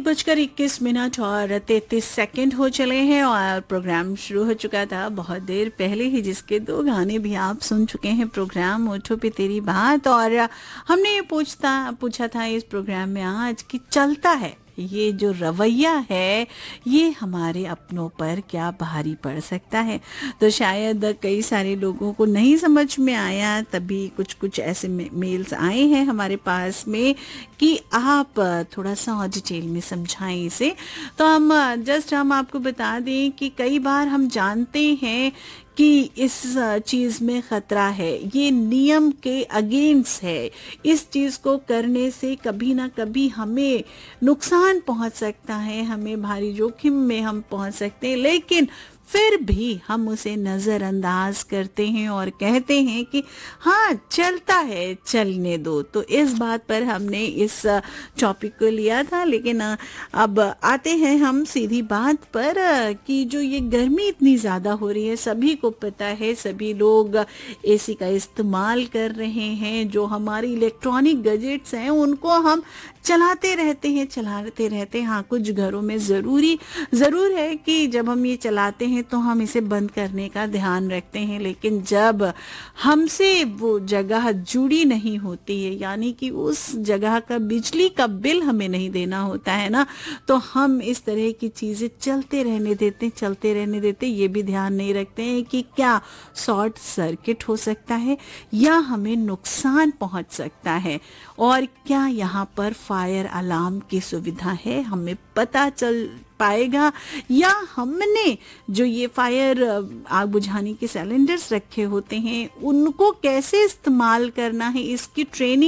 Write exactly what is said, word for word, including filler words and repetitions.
बजकर इक्कीस मिनट और तैंतीस सेकंड हो चले हैं और प्रोग्राम शुरू हो चुका था बहुत देर पहले ही, जिसके दो गाने भी आप सुन चुके हैं। प्रोग्राम होठों पे तेरी बात, और हमने ये पूछता पूछा था इस प्रोग्राम में आज कि चलता है ये जो रवैया है ये हमारे अपनों पर क्या भारी पड़ सकता है। तो शायद कई सारे लोगों को नहीं समझ में आया, तभी कुछ कुछ ऐसे मेल्स आए हैं हमारे पास में कि आप थोड़ा सा और डिटेल में समझाएं इसे। तो हम जस्ट हम आपको बता दें कि कई बार हम जानते हैं कि इस चीज़ में ख़तरा है, ये नियम के अगेंस्ट है, इस चीज़ को करने से कभी ना कभी हमें नुकसान पहुंच सकता है, हमें भारी जोखिम में हम पहुंच सकते हैं, लेकिन फिर भी हम उसे नज़रअंदाज करते हैं और कहते हैं कि हाँ चलता है, चलने दो। तो इस बात पर हमने इस टॉपिक को लिया था। लेकिन अब आते हैं हम सीधी बात पर कि जो ये गर्मी इतनी ज़्यादा हो रही है, सभी को पता है, सभी लोग एसी का इस्तेमाल कर रहे हैं, जो हमारी इलेक्ट्रॉनिक गैजेट्स हैं उनको हम चलाते रहते हैं चलाते रहते हैं हाँ, कुछ घरों में ज़रूरी ज़रूर है कि जब हम ये चलाते हैं तो हम इसे बंद करने का ध्यान रखते हैं, लेकिन जब हमसे वो जगह जुड़ी नहीं होती है, यानी कि उस जगह का बिजली का बिल हमें नहीं देना होता है ना, तो हम इस तरह की चीज़ें चलते रहने देते चलते रहने देते ये भी ध्यान नहीं रखते हैं कि क्या शॉर्ट सर्किट हो सकता है या हमें नुकसान पहुंच सकता है, और क्या यहाँ पर फायर अलार्म की सुविधा है, हमें पता चल पाएगा, या हमने जो ये फायर आग बुझाने के सिलेंडर्स रखे होते हैं उनको कैसे इस्तेमाल करना है, इसकी ट्रेनिंग